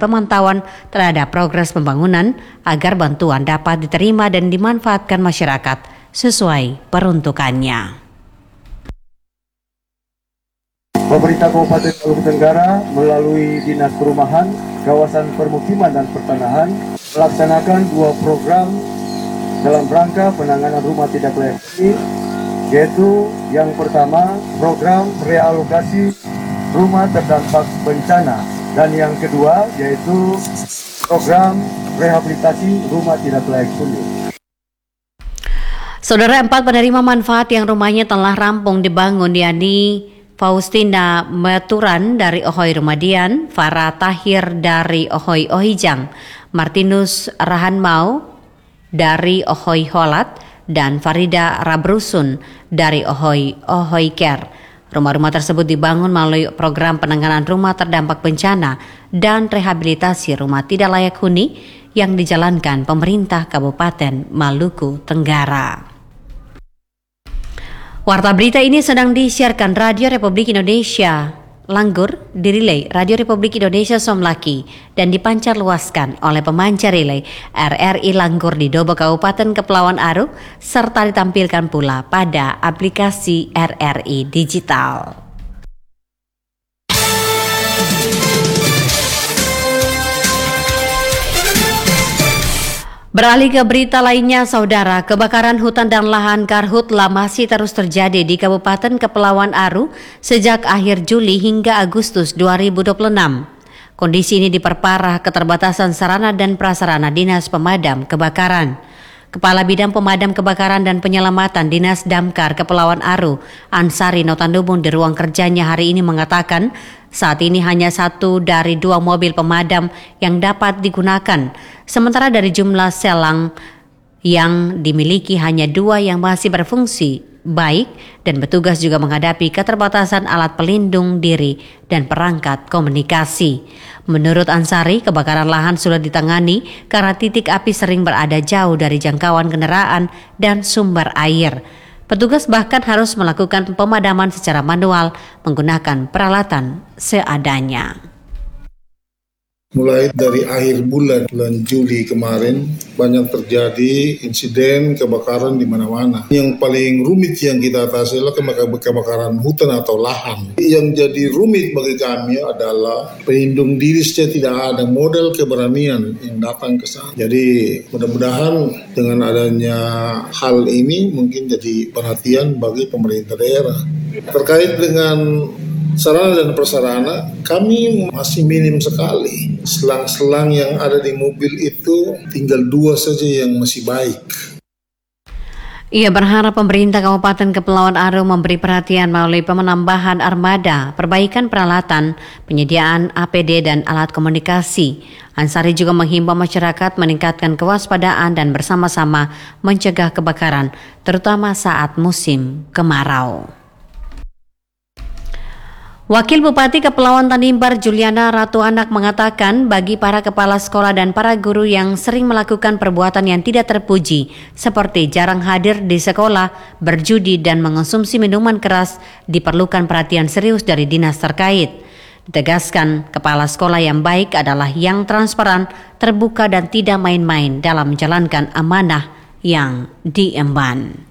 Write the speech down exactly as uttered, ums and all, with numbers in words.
pemantauan terhadap progres pembangunan agar bantuan dapat diterima dan dimanfaatkan masyarakat sesuai peruntukannya. Pemerintah Kabupaten Maluku Tenggara melalui Dinas Perumahan, Kawasan Permukiman dan Pertanahan melaksanakan dua program dalam rangka penanganan rumah tidak layak huni, yaitu yang pertama program realokasi rumah terdampak bencana dan yang kedua yaitu program rehabilitasi rumah tidak layak huni. Saudara, empat penerima manfaat yang rumahnya telah rampung dibangun, yakni Faustina Meturan dari Ohoy Rumadian, Farah Tahir dari Ohoy Ohijang, Martinus Rahanmau dari Ohoy Holat, dan Farida Rabrusun dari Ohoy Ohoy Care. Rumah-rumah tersebut dibangun melalui program penanganan rumah terdampak bencana dan rehabilitasi rumah tidak layak huni yang dijalankan pemerintah Kabupaten Maluku Tenggara. Warta berita ini sedang disiarkan Radio Republik Indonesia Langgur, dirilai Radio Republik Indonesia Somlaki dan dipancarluaskan oleh pemancar relay R R I Langgur di Dobo Kabupaten Kepulauan Aru serta ditampilkan pula pada aplikasi R R I Digital. Beralih ke berita lainnya, saudara, kebakaran hutan dan lahan karhutla masih terus terjadi di Kabupaten Kepulauan Aru sejak akhir Juli hingga Agustus dua ribu dua puluh enam. Kondisi ini diperparah keterbatasan sarana dan prasarana Dinas Pemadam Kebakaran. Kepala Bidang Pemadam Kebakaran dan Penyelamatan Dinas Damkar Kepulauan Aru, Ansari Notandubun, di ruang kerjanya hari ini mengatakan saat ini hanya satu dari dua mobil pemadam yang dapat digunakan, sementara dari jumlah selang yang dimiliki hanya dua yang masih berfungsi baik dan petugas juga menghadapi keterbatasan alat pelindung diri dan perangkat komunikasi. Menurut Ansari, kebakaran lahan sudah ditangani karena titik api sering berada jauh dari jangkauan kendaraan dan sumber air. Petugas bahkan harus melakukan pemadaman secara manual menggunakan peralatan seadanya. Mulai dari akhir bulan, bulan Juli kemarin, banyak terjadi insiden kebakaran di mana-mana. Yang paling rumit yang kita atasi adalah kebakaran hutan atau lahan. Yang jadi rumit bagi kami adalah pelindung diri saja tidak ada, model keberanian yang datang ke sana. Jadi mudah-mudahan dengan adanya hal ini mungkin jadi perhatian bagi pemerintah daerah. Terkait dengan sarana dan prasarana, kami masih minim sekali. Selang-selang yang ada di mobil itu tinggal dua saja yang masih baik. Ia berharap pemerintah Kabupaten Kepulauan Aru memberi perhatian melalui penambahan armada, perbaikan peralatan, penyediaan A P D dan alat komunikasi. Ansari juga menghimbau masyarakat meningkatkan kewaspadaan dan bersama-sama mencegah kebakaran, terutama saat musim kemarau. Wakil Bupati Kepulauan Tanimbar Juliana Ratu Anak mengatakan bagi para kepala sekolah dan para guru yang sering melakukan perbuatan yang tidak terpuji seperti jarang hadir di sekolah, berjudi dan mengonsumsi minuman keras diperlukan perhatian serius dari dinas terkait. Ditegaskan kepala sekolah yang baik adalah yang transparan, terbuka dan tidak main-main dalam menjalankan amanah yang diemban.